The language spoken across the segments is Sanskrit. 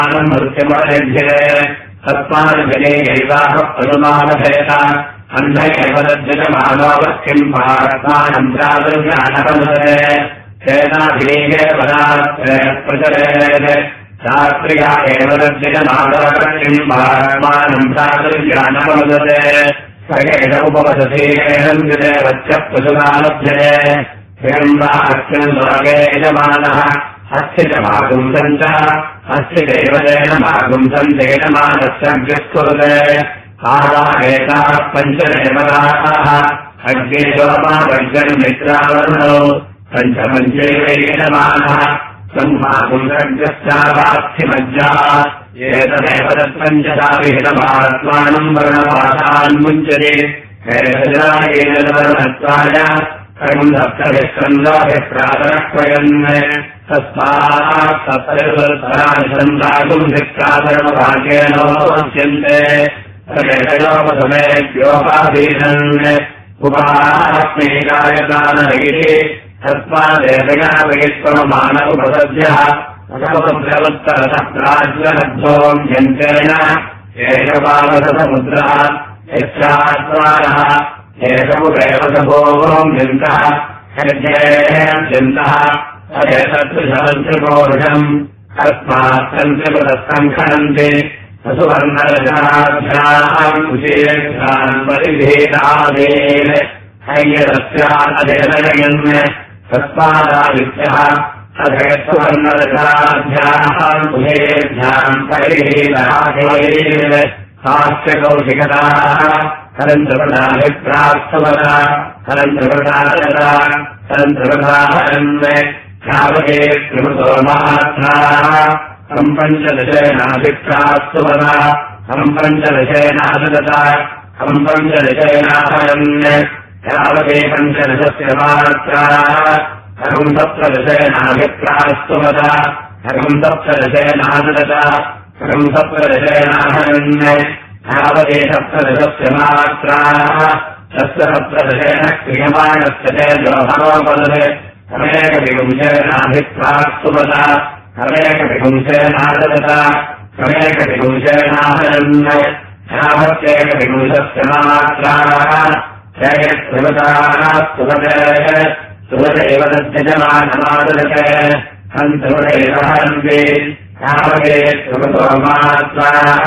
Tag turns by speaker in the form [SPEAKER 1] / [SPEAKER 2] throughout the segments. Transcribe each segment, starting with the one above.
[SPEAKER 1] तस्माद्जनेयैवाह अनुमानभेद अन्धैवदज्जमानोऽवश्यम् पारत्मानम् प्रादुर्ज्ञानपनुदे सेनाभिनेये पदार्थप्रचरेत् शास्त्रिया एव दज्जमानोऽवश्यम् पारत्मानम् प्रादुर्ज्ञानपनुदे सगेन उपवसति वच्च पशुनालभ्यते हिरण्वाक्यम् यजमानः अस्य च मागुंसञ्च अस्य देवतेन मागुंसन्तेन मानस्यग्रस्कुरुते आदाहेताः पञ्चदेवताः अग्ने सोमावर्गन्मित्रावर्णौ पञ्चपञ्चैवेयमानः सम्मागुंसग्रस्यावास्थिमज्जाः एतदेव तत्पञ्चदाविहितमात्मानम् वर्णपाठान्मुञ्चते वर्णत्वाय कर्मसप्तभिस्कन्दाभिप्रातरक्वयन् तस्मात् सप्तभिप्रातरमभाग्येनोच्यन्ते समेभ्योपाधीनन् उपास्मेकायतानगिरि तस्मादेवयावयस्वमान उपसद्यः अथवत्तरतः प्राज्वलब्धोऽन्यन्तेन एकपालसमुद्रः यस्यात्मानः एकमुदेवसभोऽन्यन्तः यज्ञेऽन्यन्तः अयतत्रिशमन्त्रिपोरुषम् अस्मात्तन्त्रिपदस्सङ्खनन्ति असुवर्णरजनाभ्याम् कुशीर्घान् परिभेदादेन हैयरस्यादेनयन् तस्मादादित्यः अधयस्वर्णरजनाभ्याम् कुशीर्घान् परिभेदादेन हास्यकौशिकताः हरन्त्रपदाभिप्रास्तवदा हरन्त्रपदारदा हरन्त्रपदाहरन् ध्यावके त्रिमृतो मात्राः हम् पञ्चदशेनाभिप्रास्तुवदा हम् पञ्चदशेनाददता हम् पञ्चदशेनाहरन् ध्यावके पञ्चदशस्य मात्राः हरम् सप्तदशेनाभिप्रास्तुवदा हरम् सप्तदशेनाददता हरम् सप्तदशेनाहरन् ध्यावके सप्तदशस्य मात्राः तस्य सप्तदशेन क्रियमाणस्य चेदोहरोपदते हमेकविपुंसेनाभिप्रास्तुवदा हमेकविपुंसेनाददता हमेकविपुंसेनाहरन् ध्यावत्येकविपुंसस्य मात्राः जयत्रिवतास्तुवते सुवदेव तद्यजमानमाददते हन्तुवदेव हरन्ति ध्यावके त्रिवतो मात्राः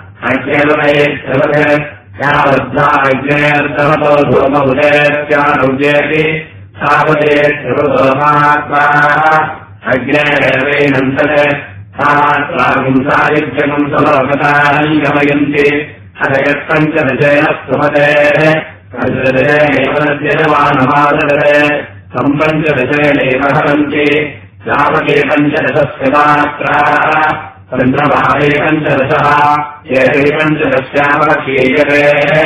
[SPEAKER 1] अज्ञेवते यावद्धाज्ञेऽर्थमतो धूमबुधेत्यानुज्येति तावते त्रिवतो मात्राः अग्नेरवेनन्तते सामात्रागुंसायुज्यगुं सलोकतानि गमयन्ति अधयत्पञ्चदशेन स्तुमतेः पञ्चदशेनैव यजमानमाददते सम्पञ्चदशेनैव हरन्ति यावके पञ्चदशस्य मात्राः पञ्चभागे पञ्चदशः एते पञ्चदश्यामकीयते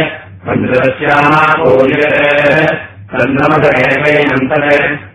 [SPEAKER 1] पञ्चदश्यामापूयते पञ्चमदशेनन्तरे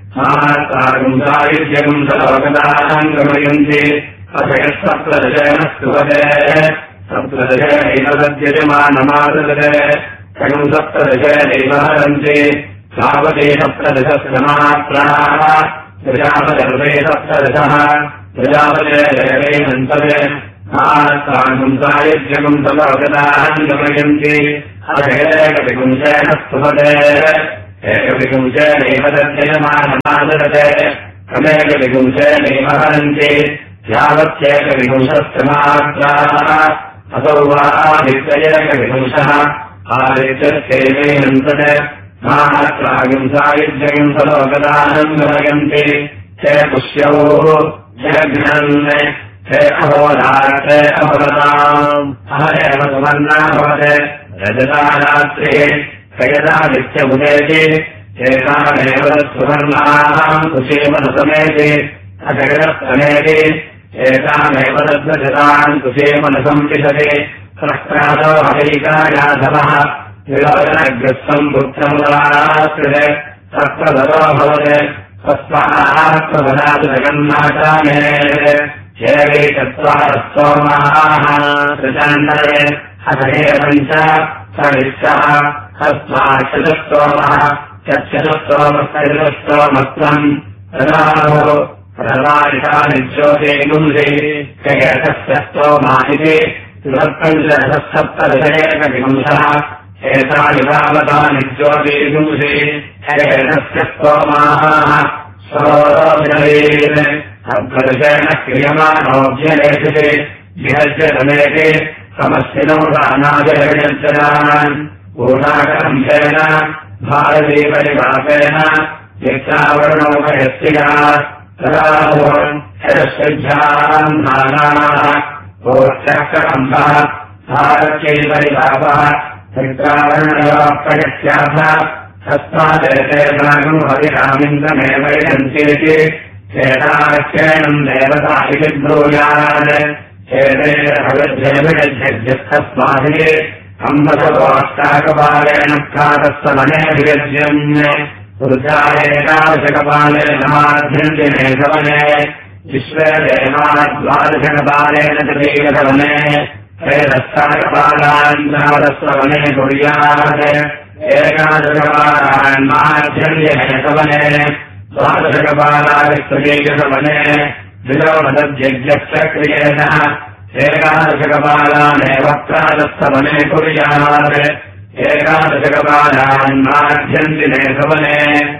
[SPEAKER 1] मात्रागुंसायुज्यगुं सलोकतान् गमयन्ति अथयत्सप्तदशेन स्तुवते सप्तदशेनैव तद्यजमानमाददते तगुं सप्तदशेनैव हरन्ति तावते सप्तदशस्य मात्राः प्रजापतिर्वे सप्तदशः प्रजापतेरवेनन्तरे मात्रागुंसायुज्यगुं सलोकतान् गमयन्ति अथयैकविपुंसेन स्तुवते एकविपुंसेनैव तद्यजमानमाददते तमेकविपुंसेनैव हरन्ति यावत्येकविपुंसस्य मात्राः असौ वा आदित्यैकविपुंसः आदित्यस्यैवेनन्तरे मात्रागुंसायुज्यगुं सलोकतान् गमयन्ति ते पुष्यौः जघ्नन् ते अहोरात्रे अभवताम् अहरेव सुवर्णा भवते रजता रात्रिः प्रयदादित्यबुधेति एतामेव सुवर्णाम् कुशीमनसमेति अजगदस्तमेति एतामेव तद्वजताम् कुशीमनसम् पिशति प्रक्रातो हवैकायाधवः विलोचनग्रस्तम् पुत्रमुदाश्रिते सत्प्रदतो भवते तस्मात्प्रददातु जगन्नाथामे हेवै चत्वारस्तोमाः त्रिचण्डरे हरे पञ्च सविश्वः तस्माच्चतुस्तोमः चतुस्तोमस्तोमत्वम् तदाहो प्रथमादिशानिज्योतिगुंसि कयसस्य स्तोमानिति त्रिसप्तञ्चदशसप्तदशेकविंशः एतानिभावतानिज्योतिगुंसि कयसस्य स्तोमाः स्वरोभिरवीर् अभ्यदशेन क्रियमाणोऽभ्यलेषिते विहज्यतमेति समस्तिनो दानाजयजनान् ऊढाकम्भेन भारतीपरिवापेन चित्रावर्णोपयस्तिना तदा हरश्रद्धाम् नानाः ओक्षकम्भः भारत्यैपरिवापः चित्रावर्णयोपयस्याथ तस्मादेतेनागम् हविरामिन्द्रमेव यन्तीति चेताख्येनम् देवता इति ब्रूयात् चेतेरहविध्यभिषज्यस्तस्माभिः अम्बसोऽष्टाकपालेन प्रातःसमने विगज्यन् पुरुषायेकादशकपालेन माध्यन्दिने सवने विश्वे देवाद्वादशकपालेन तृतीयसवने एतस्ताकपालान् प्रातःसवने कुर्यात् एकादशकपालान् माध्यन्दिने सवने द्वादशकपालास्तृतीयसवने विलोमदद्यज्ञस्य क्रियेण एकादशकपालानेव प्रातःसवने कुर्यात् एकादशकपालान् माध्यन्दिने सवने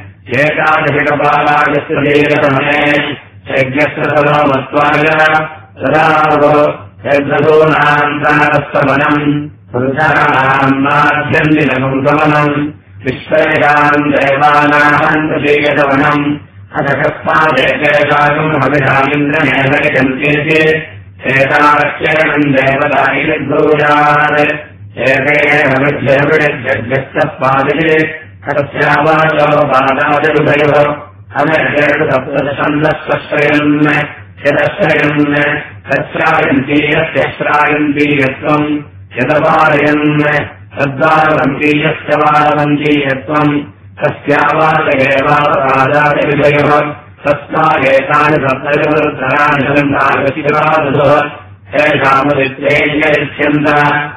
[SPEAKER 1] एकादशकपालास्तृतीयसवने यज्ञस्य सलोमत्वाय तदा यद्धूनाम् प्रातःसवनम् पुरुषाणाम् माध्यन्दिनम् सवनम् विश्वेषाम् देवानाम् तृतीयसवनम् अथ कस्मादेकेकाकम् हविरामिन्द्रमेव यजन्तीति एताख्येनम् देवता इति ब्रूयात् एकेन विद्यभिषज्यस्तस्मादिः तस्यावाचोपादादिभयोः अनेकेषुसप्तदशन्दस्वश्रयन् यदश्रयन् तच्छ्रायन्ती यस्य श्रायन्तीयत्वम् यदवारयन् तद्वारवन्तीयस्य वारवन्तीयत्वम् तस्यावाचकेवादादिभयोः तस्मादेतानि सप्तचतुर्धराणि सन्तागतिरादुः येषामुदित्येयच्छन्द